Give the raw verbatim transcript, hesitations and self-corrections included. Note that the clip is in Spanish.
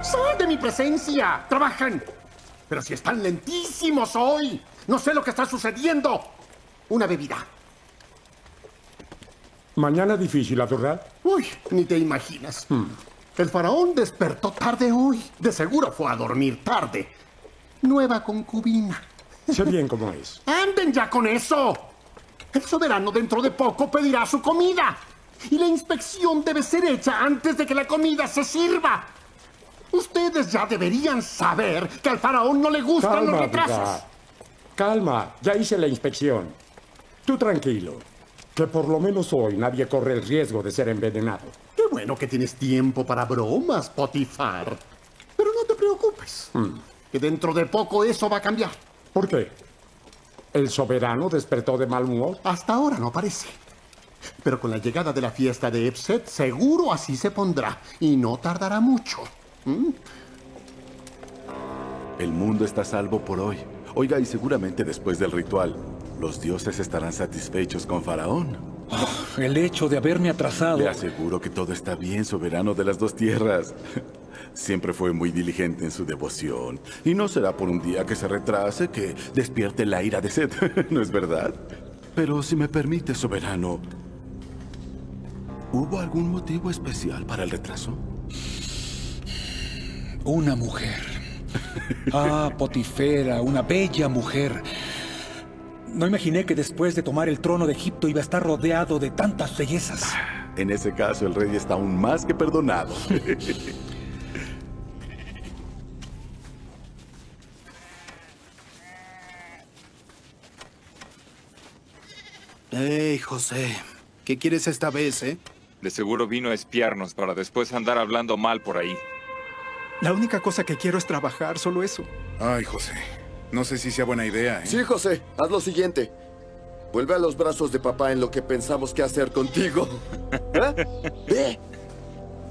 ¡Sal de mi presencia! ¡Trabajan! Pero si están lentísimos hoy. No sé lo que está sucediendo. Una bebida. Mañana difícil, ¿la verdad? Uy, ni te imaginas. Hmm. El faraón despertó tarde hoy. De seguro fue a dormir tarde. Nueva concubina. Sé bien cómo es. ¡Anden ya con eso! El soberano dentro de poco pedirá su comida. Y la inspección debe ser hecha antes de que la comida se sirva. Ustedes ya deberían saber que al faraón no le gustan Calma, los retrasos. Viga. Calma, ya hice la inspección. Tú tranquilo, que por lo menos hoy nadie corre el riesgo de ser envenenado. Qué bueno que tienes tiempo para bromas, Potifar. Pero no te preocupes, hmm. que dentro de poco eso va a cambiar. ¿Por qué? ¿El soberano despertó de mal humor? Hasta ahora no parece. Pero con la llegada de la fiesta de Epset, seguro así se pondrá. Y no tardará mucho. ¿Mm? El mundo está a salvo por hoy. Oiga, y seguramente después del ritual, los dioses estarán satisfechos con Faraón. Oh, el hecho de haberme atrasado... Le aseguro que todo está bien, soberano de las dos tierras. Siempre fue muy diligente en su devoción. Y no será por un día que se retrase que despierte la ira de Set, ¿no es verdad? Pero si me permite, soberano, ¿hubo algún motivo especial para el retraso? Una mujer. Ah, Potifera, una bella mujer. No imaginé que después de tomar el trono de Egipto iba a estar rodeado de tantas bellezas. En ese caso, el rey está aún más que perdonado. Hey, José. ¿Qué quieres esta vez, eh? De seguro vino a espiarnos para después andar hablando mal por ahí. La única cosa que quiero es trabajar, solo eso. Ay, José. No sé si sea buena idea, ¿eh? Sí, José. Haz lo siguiente. Vuelve a los brazos de papá en lo que pensamos qué hacer contigo. ¿Eh? Ve.